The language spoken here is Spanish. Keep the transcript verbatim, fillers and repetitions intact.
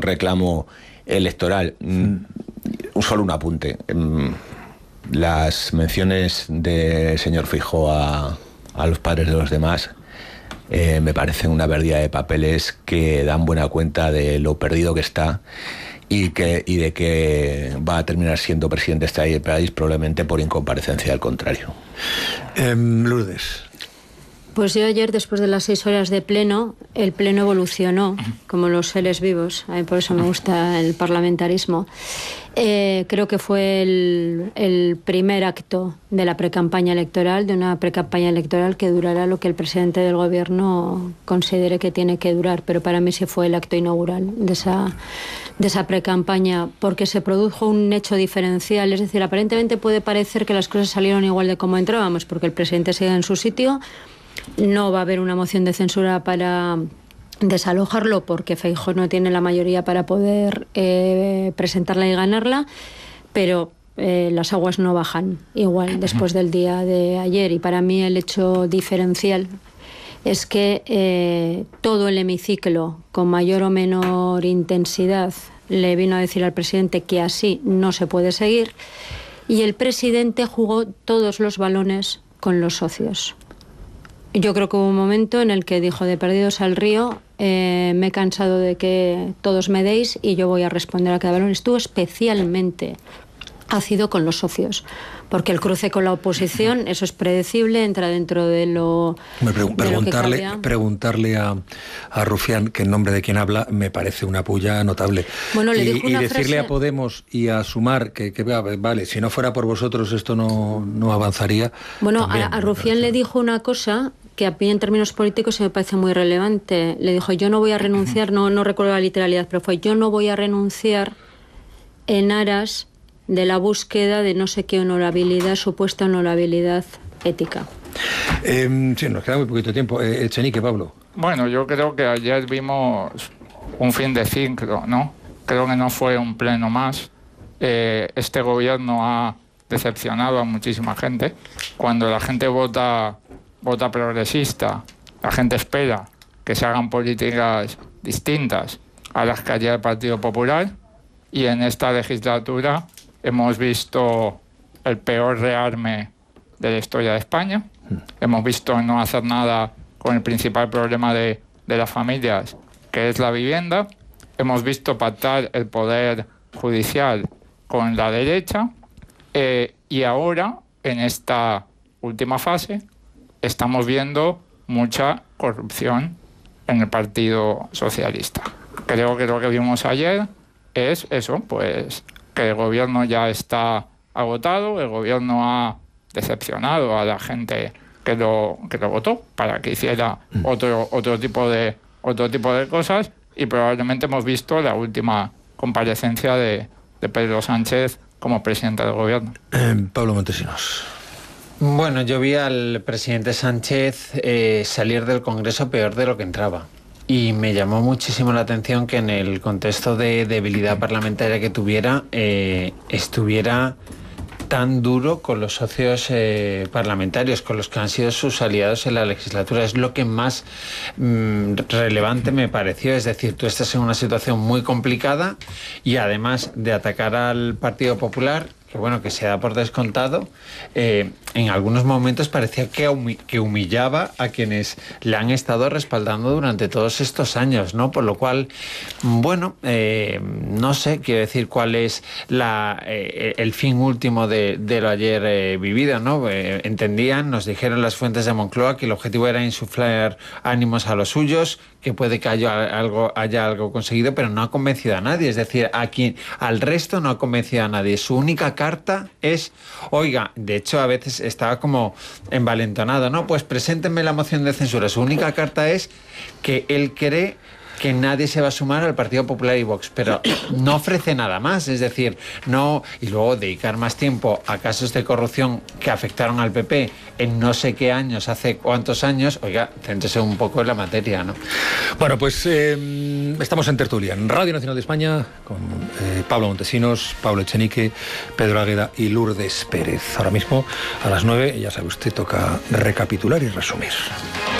un reclamo electoral. Mm. Solo un apunte. Las menciones del señor Feijóo a, a los padres de los demás eh, me parecen una pérdida de papeles que dan buena cuenta de lo perdido que está y, que, y de que va a terminar siendo presidente de este país probablemente por incomparecencia del contrario. Eh, Lourdes. Pues yo ayer, después de las seis horas de pleno, el pleno evolucionó, como los seres vivos, a mí por eso me gusta el parlamentarismo. Eh, creo que fue el, el primer acto de la precampaña electoral, de una precampaña electoral que durará lo que el presidente del gobierno considere que tiene que durar, pero para mí sí fue el acto inaugural de esa, de esa precampaña, porque se produjo un hecho diferencial, es decir, aparentemente puede parecer que las cosas salieron igual de como entrábamos, porque el presidente sigue en su sitio. No va a haber una moción de censura para desalojarlo porque Feijóo no tiene la mayoría para poder eh, presentarla y ganarla, pero eh, las aguas no bajan igual después del día de ayer. Y para mí el hecho diferencial es que eh, todo el hemiciclo, con mayor o menor intensidad, le vino a decir al presidente que así no se puede seguir, y el presidente jugó todos los balones con los socios. Yo creo que hubo un momento en el que dijo: de perdidos al río, eh, me he cansado de que todos me deis y yo voy a responder a cada balón. Estuvo especialmente ácido con los socios, porque el cruce con la oposición, eso es predecible, entra dentro de lo, me pregun- de preguntarle, lo que cabía. Preguntarle a, a Rufián, que en nombre de quien habla, me parece una pulla notable. Bueno, le y, dijo y una decirle frase... a Podemos y a Sumar que, que vale, si no fuera por vosotros esto no, no avanzaría. Bueno, también, a, a Rufián le dijo una cosa que a mí en términos políticos se me parece muy relevante. Le dijo: yo no voy a renunciar, no, no recuerdo la literalidad, pero fue: yo no voy a renunciar en aras de la búsqueda de no sé qué honorabilidad, supuesta honorabilidad ética. Eh, sí, nos queda muy poquito tiempo. Eh, Echenique, Pablo. Bueno, yo creo que ayer vimos un fin de ciclo, ¿no? Creo que no fue un pleno más. Eh, este gobierno ha decepcionado a muchísima gente. Cuando la gente vota... vota progresista, la gente espera que se hagan políticas distintas a las que hacía el Partido Popular, y en esta legislatura hemos visto el peor rearme de la historia de España. Hemos visto no hacer nada con el principal problema de, de las familias, que es la vivienda. Hemos visto pactar el poder judicial con la derecha, eh, y ahora, en esta última fase, estamos viendo mucha corrupción en el Partido Socialista. Creo que lo que vimos ayer es eso, pues que el gobierno ya está agotado, el gobierno ha decepcionado a la gente que lo, que lo votó para que hiciera otro, otro, tipo de, otro tipo de cosas, y probablemente hemos visto la última comparecencia de, de Pedro Sánchez como presidente del gobierno. Eh, Pablo Montesinos. Bueno, yo vi al presidente Sánchez eh, salir del Congreso peor de lo que entraba. Y me llamó muchísimo la atención que en el contexto de debilidad parlamentaria que tuviera, eh, estuviera tan duro con los socios eh, parlamentarios, con los que han sido sus aliados en la legislatura. Es lo que más mmm, relevante me pareció. Es decir, tú estás en una situación muy complicada y además de atacar al Partido Popular, que bueno, que se da por descontado, eh, en algunos momentos parecía que, humi- que humillaba a quienes le han estado respaldando durante todos estos años, ¿no? Por lo cual, bueno, eh, no sé, quiero decir cuál es la, eh, el fin último de, de lo ayer eh, vivido, ¿no? Eh, entendían, nos dijeron las fuentes de Moncloa que el objetivo era insuflar ánimos a los suyos, que puede que haya algo, haya algo conseguido, pero no ha convencido a nadie. Es decir, a quien, al resto no ha convencido a nadie. Su única carta es, oiga, de hecho a veces estaba como envalentonado, ¿no? Pues preséntenme la moción de censura. Su única carta es que él cree que nadie se va a sumar al Partido Popular y Vox, pero no ofrece nada más, es decir, no, y luego dedicar más tiempo a casos de corrupción que afectaron al P P en no sé qué años, hace cuántos años, oiga, céntrese un poco en la materia, ¿no? Bueno, pues eh, estamos en tertulia, en Radio Nacional de España, con eh, Pablo Montesinos, Pablo Echenique, Pedro Águeda y Lourdes Pérez. Ahora mismo, a las nueve, ya sabe usted, toca recapitular y resumir.